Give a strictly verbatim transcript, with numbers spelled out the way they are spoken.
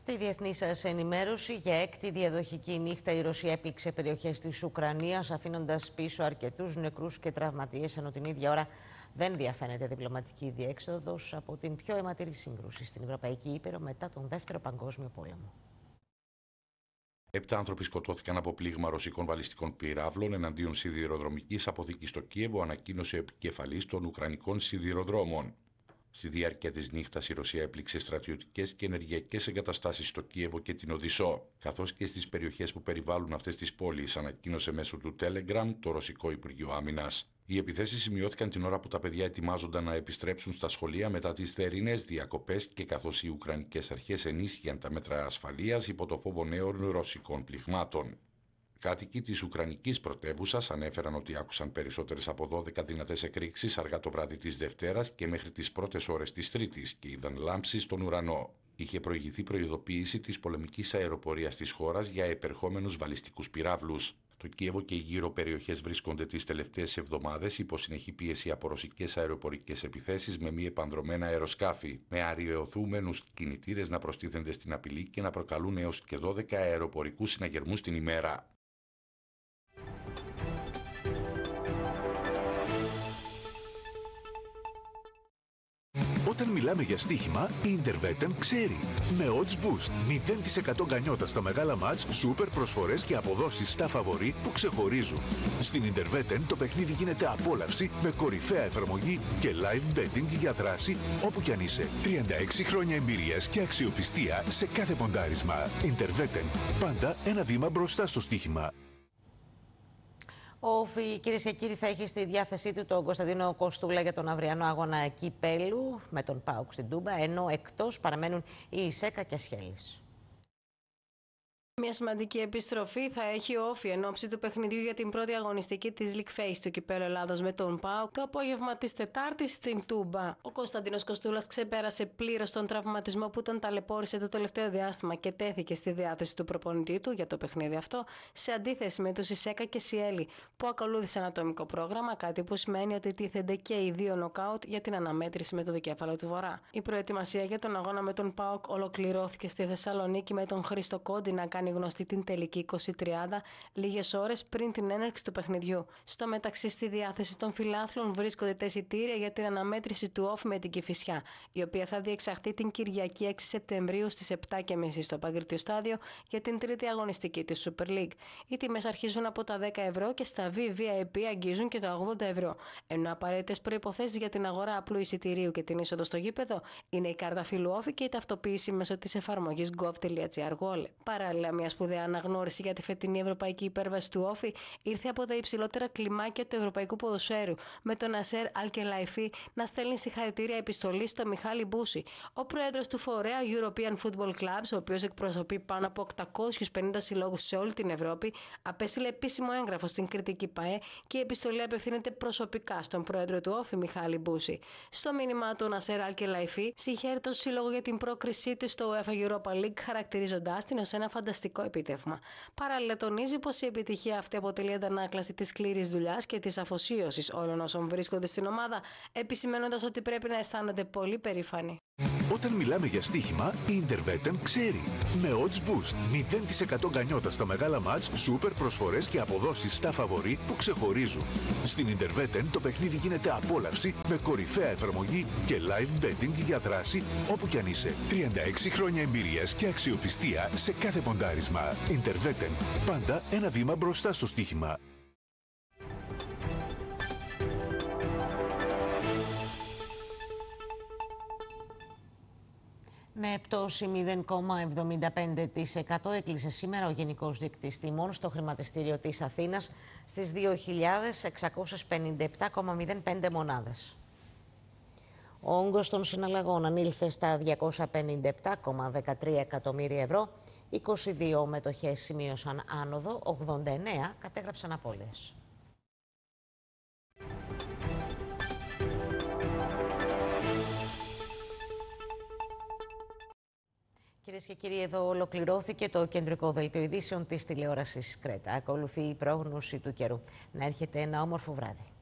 Στη διεθνή σας ενημέρωση, για έκτη διαδοχική νύχτα η Ρωσία έπληξε περιοχές της Ουκρανίας, αφήνοντας πίσω αρκετούς νεκρούς και τραυματίες, ενώ την ίδια ώρα δεν διαφαίνεται διπλωματική διέξοδος από την πιο αιματηρή σύγκρουση στην Ευρωπαϊκή Ήπειρο μετά τον Δεύτερο Παγκόσμιο Πόλεμο. Επτά άνθρωποι σκοτώθηκαν από πλήγμα ρωσικών βαλιστικών πυράβλων εναντίον σιδηροδρομικής αποθήκης στο Κίεβο, ανακοίνωσε ο επικεφαλής των Ουκρανικών σιδηροδρόμων. Στη διάρκεια της νύχτας η Ρωσία έπληξε στρατιωτικές και ενεργειακές εγκαταστάσεις στο Κίεβο και την Οδυσσό, καθώς και στις περιοχές που περιβάλλουν αυτές τις πόλεις, ανακοίνωσε μέσω του Telegram το Ρωσικό Υπουργείο Άμυνας. Οι επιθέσεις σημειώθηκαν την ώρα που τα παιδιά ετοιμάζονταν να επιστρέψουν στα σχολεία μετά τις θερινές διακοπές και καθώς οι Ουκρανικές αρχές ενίσχυαν τα μέτρα ασφαλείας υπό το φόβο νέων ρωσικών πληγμάτων. Κάτοικοι της Ουκρανικής πρωτεύουσας ανέφεραν ότι άκουσαν περισσότερες από δώδεκα δυνατές εκρήξεις αργά το βράδυ της Δευτέρας και μέχρι τις πρώτες ώρες της Τρίτης και είδαν λάμψεις στον ουρανό. Είχε προηγηθεί προειδοποίηση της πολεμικής αεροπορίας της χώρας για επερχόμενους βαλιστικούς πυράβλους. Το Κίεβο και οι γύρω περιοχές βρίσκονται τις τελευταίες εβδομάδες υπό συνεχή πίεση από ρωσικές αεροπορικές επιθέσεις με μη επανδρωμένα αεροσκάφη, με αριοθούμενους κινητήρες να προστίθενται στην απειλή και να προκαλούν έως και δώδεκα αεροπορικούς συναγερμούς την ημέρα. Όταν μιλάμε για στοίχημα, η Interwetten ξέρει. Με Odds Boost, μηδέν τοις εκατό γκανιότα στα μεγάλα μάτς, σούπερ προσφορές και αποδόσεις στα φαβορί που ξεχωρίζουν. Στην Interwetten το παιχνίδι γίνεται απόλαυση με κορυφαία εφαρμογή και live betting για δράση όπου κι αν είσαι. τριάντα έξι χρόνια εμπειρίας και αξιοπιστία σε κάθε ποντάρισμα. Interwetten, πάντα ένα βήμα μπροστά στο στοίχημα. Ο ΟΦΗ, κυρίες και κύριοι, θα έχει στη διάθεσή του τον Κωνσταντίνο Κοστούλα για τον αυριανό αγώνα κυπέλου με τον ΠΑΟΚ στην Τούμπα, ενώ εκτός παραμένουν η Σέκα και Σχέλης. Μια σημαντική επιστροφή θα έχει ο Όφη εν ώψη του παιχνιδιού για την πρώτη αγωνιστική της League Phase του Κυπέλλου Ελλάδος με τον ΠΑΟΚ το απόγευμα της Τετάρτης στην Τούμπα. Ο Κωνσταντίνος Κοστούλας ξεπέρασε πλήρως τον τραυματισμό που τον ταλαιπώρησε το τελευταίο διάστημα και τέθηκε στη διάθεση του προπονητή του για το παιχνίδι αυτό, σε αντίθεση με τους Ισέκα και Σιέλη που ακολούθησαν ατομικό πρόγραμμα, κάτι που σημαίνει ότι τίθενται και οι δύο νοκάουτ για την αναμέτρηση με το δικέφαλο του Βορρά. Η προετοιμασία για τον αγώνα με τον ΠΑΟΚ ολοκληρώθηκε στη Θεσσαλονίκη με τον Χρήστο Κόντι να κάνει γνωστή την τελική είκοσι τριάντα λίγες ώρες πριν την έναρξη του παιχνιδιού. Στο μεταξύ, στη διάθεση των φιλάθλων βρίσκονται τα εισιτήρια για την αναμέτρηση του Όφη με την Κηφισιά, η οποία θα διεξαχθεί την Κυριακή έξι Σεπτεμβρίου στις επτά και μισή στο Παγκριτείο Στάδιο για την τρίτη αγωνιστική της Super League. Οι τιμές αρχίζουν από τα δέκα ευρώ και στα βι βι άι πι αγγίζουν και τα ογδόντα ευρώ. Ενώ απαραίτητες προϋποθέσεις για την αγορά απλού εισιτηρίου και την είσοδο στο γήπεδο είναι η κάρτα φίλου Όφη και η ταυτοποίηση μέσω της εφαρμογής gov.gr Wallet. Παράλληλα, μια σπουδαία αναγνώριση για τη φετινή ευρωπαϊκή υπέρβαση του Όφη ήρθε από τα υψηλότερα κλιμάκια του ευρωπαϊκού ποδοσφαίρου, με τον Νασέρ Αλκελαϊφή να στέλνει συγχαρητήρια επιστολή στο Μιχάλη Μπούση. Ο πρόεδρος του φορέα European Football Clubs, ο οποίος εκπροσωπεί πάνω από οκτακόσιους πενήντα συλλόγους σε όλη την Ευρώπη, απέστειλε επίσημο έγγραφο στην κριτική ΠΑΕ και η επιστολή απευθύνεται προσωπικά στον πρόεδρο του Όφη, Μιχάλη Μπούση. Στο μήνυμά του, ο Νασέρ Αλκελαϊφή συγχαίρει τον σύλλογο για την πρόκρισή του στο UEFA Europa League, χαρακτηρίζοντάς την ως ένα φανταστικό επίτευγμα. Παράλληλα, τονίζει πως η επιτυχία αυτή αποτελεί αντανάκλαση της σκληρής δουλειάς και της αφοσίωσης όλων όσων βρίσκονται στην ομάδα, επισημαίνοντας ότι πρέπει να αισθάνονται πολύ περήφανοι. Όταν μιλάμε για στοίχημα, η Interwetten ξέρει. Με Odds Boost, μηδέν τοις εκατό γκανιότα στα μεγάλα μάτς, σούπερ προσφορές και αποδόσεις στα φαβορί που ξεχωρίζουν. Στην Interwetten το παιχνίδι γίνεται απόλαυση με κορυφαία εφαρμογή και live betting για δράση όπου κι αν είσαι. τριάντα έξι χρόνια εμπειρίας και αξιοπιστία σε κάθε ποντάρισμα. Interwetten, πάντα ένα βήμα μπροστά στο στοίχημα. Με πτώση μηδέν κόμμα εβδομήντα πέντε τοις εκατό έκλεισε σήμερα ο Γενικός Δείκτης Τιμών στο χρηματιστήριο της Αθήνας στις δύο χιλιάδες εξακόσιες πενήντα επτά κόμμα μηδέν πέντε μονάδες. Ο όγκος των συναλλαγών ανήλθε στα διακόσια πενήντα επτά κόμμα δεκατρία εκατομμύρια ευρώ, είκοσι δύο μετοχές σημείωσαν άνοδο, ογδόντα εννέα κατέγραψαν απώλειες. Κυρίες και κύριοι, εδώ ολοκληρώθηκε το κεντρικό δελτίο ειδήσεων της τηλεόρασης Κρέτα. Ακολουθεί η πρόγνωση του καιρού. Να έρχεται ένα όμορφο βράδυ.